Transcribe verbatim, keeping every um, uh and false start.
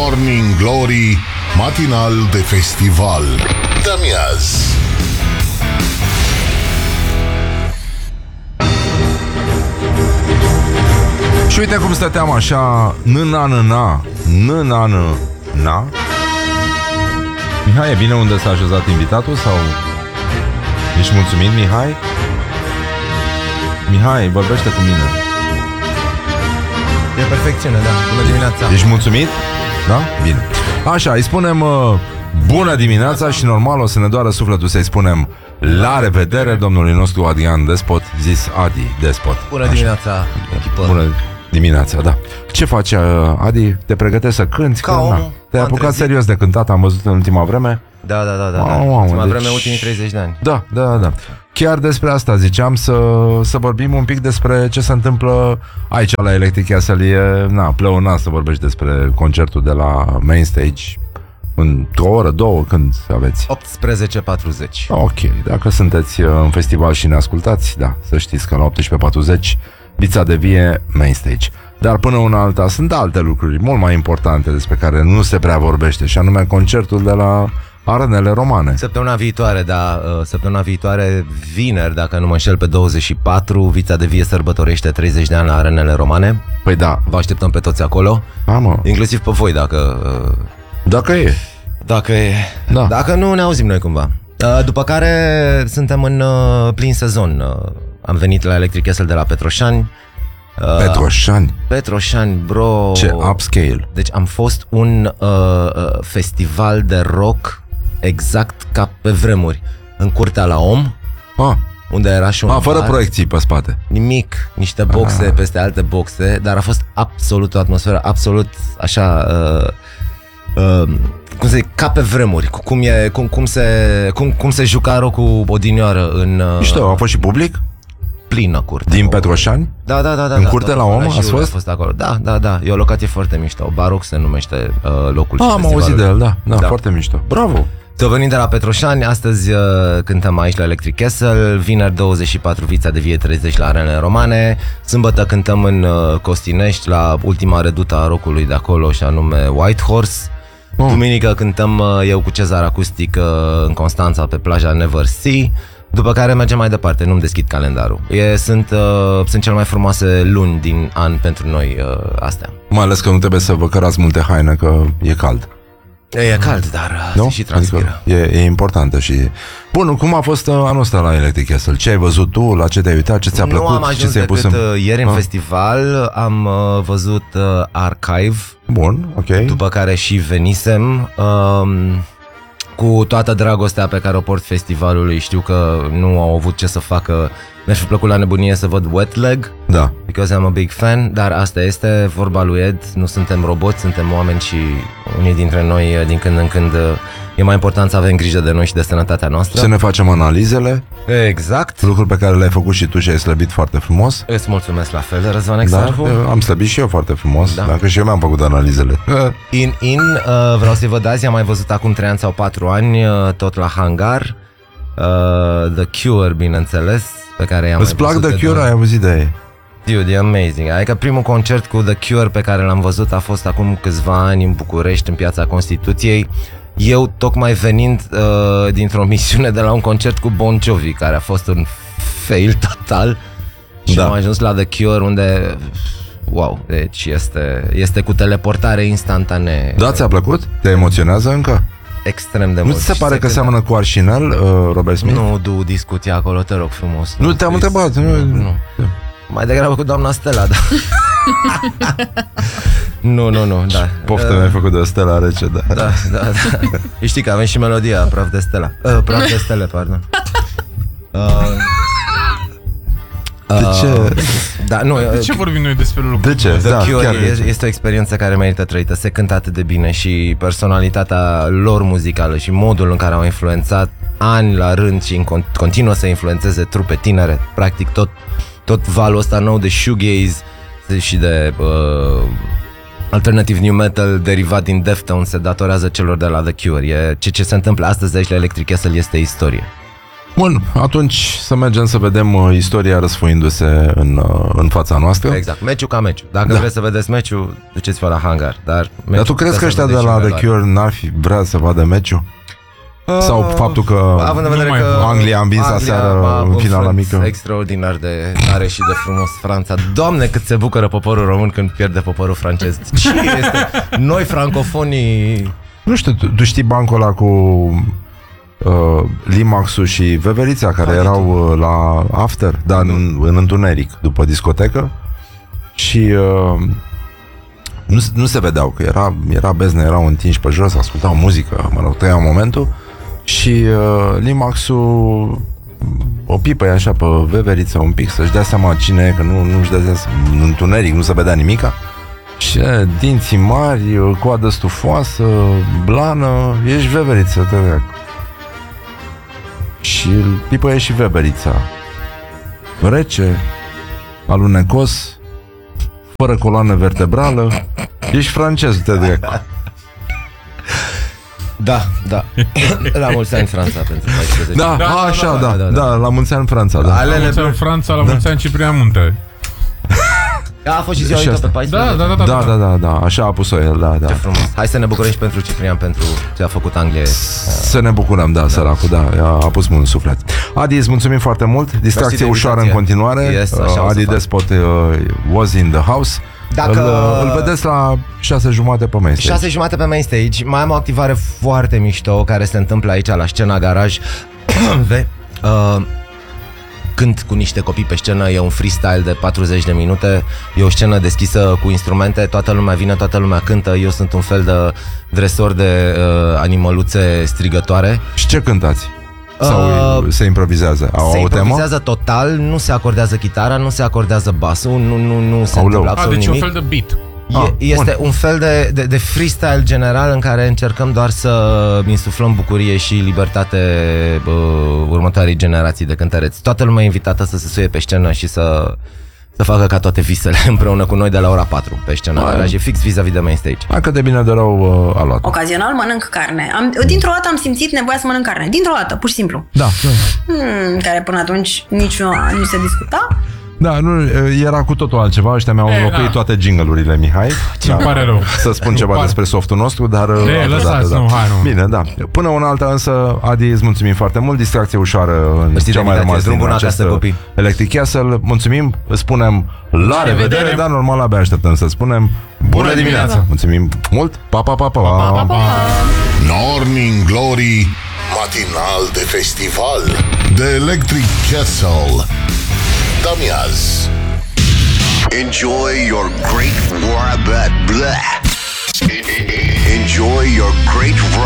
Morning Glory, matinal de festival. Damiaz. Și uite cum stăteam așa, n-na-n-na, n-na-n-na. Mihai, e bine unde s-a așezat invitatul sau... Ești mulțumit, Mihai? Mihai, vorbește cu mine. E perfecțiune, da. Bună dimineața. Ești mulțumit? Da? Bine. Așa, îi spunem uh, bună dimineața și normal o să ne doară sufletul să-i spunem la revedere domnului nostru Adrian Despot, zis Adi Despot. Bună Așa. dimineața, echipă. Bună dimineața, da. Ce faci, Adi? Te pregătești să cânti? Ca Că, omul. na, te-ai apucat trezit. serios de cântat, am văzut în ultima vreme. Da, da, da, da. Mamă, da. mamă, Ultima deci- vreme, ultimii treizeci de ani. Da, da, da. Chiar despre asta ziceam, să, să vorbim un pic despre ce se întâmplă aici la Electric Castle. E, na, pleonat să vorbești despre concertul de la Main Stage într-o oră, două, când aveți? optsprezece patruzeci. Ok, dacă sunteți uh, în festival și ne ascultați, da, să știți că la optsprezece patruzeci Vița de Vie, Main Stage. Dar până una alta sunt alte lucruri mult mai importante despre care nu se prea vorbește, și anume concertul de la Arenele Romane. Săptămâna viitoare, da, săptămâna viitoare, vineri, dacă nu mă înșel, pe douăzeci și patru, Vița de Vie sărbătorește treizeci de ani la Arenele Romane. Păi da. Vă așteptăm pe toți acolo. A, mă. Inclusiv pe voi, dacă... Dacă e. Dacă e. Da. Dacă nu, ne auzim noi cumva. După care suntem în plin sezon. Am venit la Electric Castle de la Petroșani. Petroșani. Petroșani, bro. Ce upscale. Deci am fost un uh, uh, festival de rock exact ca pe vremuri. În curtea la Om, Ah, unde era și un ah fără bar. proiecții pe spate. Nimic, niște boxe Ah. peste alte boxe. Dar a fost absolut o atmosferă absolut așa uh, uh, cum să zic, ca pe vremuri. Cu cum, e, cum, cum, se, cum, cum se juca rock-ul odinioară în uh, Mișto, a fost și public? plină curte. Din Petroșani? Da, da, da, da. În da, curte da, la Om și ați eu fost? A fost acolo. Da, da, da. E o locație foarte mișto. Baroc se numește uh, locul. Ah, și am festivalul. auzit de el, da, da, Da. foarte mișto. Bravo! Să venim de la Petroșani, astăzi uh, cântăm aici la Electric Castle, vineri douăzeci și patru Vița de Vie treizeci la Arenele Romane, sâmbătă cântăm în uh, Costinești la ultima redută a rockului de acolo, și anume White Horse. Oh. Duminică cântăm uh, eu cu Cezar Acustic uh, în Constanța pe plaja Never Sea. După care mergem mai departe, nu-mi deschid calendarul. E, sunt, uh, sunt cele mai frumoase luni din an pentru noi uh, astea. Mai ales că nu trebuie să vă cărați multe haine, că e cald. E cald, dar uh, Nu? se și transpiră. Adică e, e importantă și... Bun, cum a fost uh, anul ăsta la Electric Castle? Ce ai văzut tu? La ce te-ai uitat? Ce ți-a plăcut? Nu am Ce ajuns ți-ai decât pus în... în... ieri în Ah. festival. Am uh, văzut uh, Archive. Bun, ok. După care și venisem um, cu toată dragostea pe care o port festivalului. Știu că nu au avut ce să facă. Mi-aș fi plăcut la nebunie să văd Wet Leg, Da. because I'm a big fan. Dar asta este vorba lui Ed. Nu suntem roboți, suntem oameni și unii dintre noi din când în când e mai important să avem grijă de noi și de sănătatea noastră. Să ne facem analizele, Exact. lucruri pe care le-ai făcut și tu și ai slăbit foarte frumos. Îți mulțumesc la fel, Răzvan Da, Exarhu. am slăbit și eu foarte frumos, Da. dacă și eu mi-am făcut analizele. In, in, uh, vreau să-i văd azi, am mai văzut acum trei ani sau patru ani, uh, tot la hangar, uh, The Cure, bineînțeles, pe care i-am Îți mai plac văzut The de Cure? două- Ai auzit de ei? Dude, e amazing. Adică primul concert cu The Cure pe care l-am văzut a fost acum câțiva ani în București, în Piața Constituției. Eu tocmai venind uh, dintr-o misiune de la un concert cu Bon Jovi, care a fost un fail total. Și Da. am ajuns la The Cure, unde... Wow, deci este, este cu teleportare instantanee. Da, ți-a plăcut? Te emoționează încă? Extrem de Nu mult. ți se Și pare că cântă- seamănă cu Arșinel, uh, Robert Smith? Nu du discuția acolo, te rog frumos. Nu te-am please. întrebat. Nu. Nu. Mai degrabă cu doamna Stella, da. Nu, nu, nu, da. Poftă Uh, mi-ai făcut de Stella Rece, da. Da, da, da. Știi că avem și melodia Praf de Stella. Uh, Praf de Stele, pardon. Uh, De ce? Da, nu, De ce vorbim noi despre lucruri? De ce? The Da, Cure chiar. este, este o experiență care merită trăită. Se cântă atât de bine și personalitatea lor muzicală și modul în care au influențat ani la rând și în con- continuă să influențeze trupe tinere. Practic tot, tot valul ăsta nou de shoegaze și de uh, alternative new metal derivat din Deftones se datorează celor de la The Cure. E, ce, ce se întâmplă astăzi aici la Electric Castle este istorie. Bun, atunci să mergem să vedem uh, istoria răsfoindu-se în, uh, în fața noastră. Exact, meciul ca meciul. Dacă da. vreți să vedeți meciul, duceți-vă la hangar. Dar, dar tu crezi că ăștia de la The Cure n-ar fi vrea să vadă meciul? Uh, Sau faptul că, având în vedere că Anglia a învins aseară în finala mică? Extraordinar de tare și de frumos Franța. Doamne, cât se bucură poporul român când pierde poporul francez. Ce este? Noi francofonii... Nu știu, tu, tu știi bancul ăla cu uh, Limaxul și Veverița care Hai erau uh, la after, dar în, în întuneric, după discotecă. Și uh, nu, nu se vedeau, că era, era beznă, erau întinși pe jos, ascultau muzică, mă rog, trăiau momentul. Și uh, Limaxul o pipă așa pe Veveriță un pic, să-și dea seama cine e, că nu, nu-și dea seama, în întuneric nu se vedea nimica. Și dinții mari, coadă stufoasă, blană, ești Veveriță, te rog. Și pipă e și Veverița. Rece, alunecos, fără coloană vertebrală, ești francez, te rog. Da, da. La mulți ani Franța pentru paisprezece. Da, da, a, așa, da, da, da, da, da, la mulți ani Franța, da. La mulți ani Franța, la mulți ani Ciprian Munte. A fost și ziua pe paisprezece. Da, da, da, da, da, da, da, așa a pus-o el, da, da. Ce frumos. Hai să ne bucurăm și pentru Ciprian, pentru ce a făcut Anglia. Să ne bucurăm, da, da. Săracul, da, a pus mult în suflet. Adi, îți mulțumim foarte mult. Distracție ușoară în continuare. Yes, uh, Adi Despot uh, was in the house. Dacă... Îl, îl vedeți la șase jumate pe main stage. șase jumate pe main stage. Mai am o activare foarte mișto care se întâmplă aici la scena Garaj. Ve, uh, cânt cu niște copii pe scenă, e un freestyle de patruzeci de minute, e o scenă deschisă cu instrumente, toată lumea vine, toată lumea cântă, eu sunt un fel de dresor de uh, animăluțe strigătoare. Și ce cântați? Sau uh, se improvizează? Au se o improvizează temă? total, nu se acordează chitara, nu se acordează basul, nu, nu, nu se Auleu. întâmplă absolut A, deci nimic. un fel de beat. E, Ah, este bun. un fel de, de, de freestyle general în care încercăm doar să insuflăm bucurie și libertate uh, următoarei generații de cântăreți. Toată lumea e invitată să se suie pe scenă și să, să facă ca toate visele împreună cu noi de la ora patru pe scenă. Garaj e fix vis-a-vis de main stage. Hai că de bine de rău uh, a luat. Ocazional mănânc carne. Am, dintr-o dată am simțit nevoia să mănânc carne. Dintr-o dată, pur și simplu. Da, da. Hmm, care până atunci nici nu, nu se discuta. Da, nu, era cu totul altceva. Ăștia mi-au E, înlocuit da. toate jingle-urile, Mihai. Ce-mi Da. pare rău. Să spun ceva Pare. despre softul nostru, dar E, altă lăsați, dată, nu, hai, nu. Bine, da. Până una alta însă, Adi, îți mulțumim foarte mult. Distracție ușoară în Mersi, ce mai invitație. rămas Drum din bun acest acasă, copii. Electric Castle. Mulțumim, îți spunem la revedere, revedere. dar normal abia așteptăm să spunem bună dimineața. dimineața. Mulțumim mult. Pa, pa, pa, pa. Pa, pa, pa. Morning Glory, matinal de festival de Electric Castle. Damiaz. Enjoy your great Rabat. Enjoy your great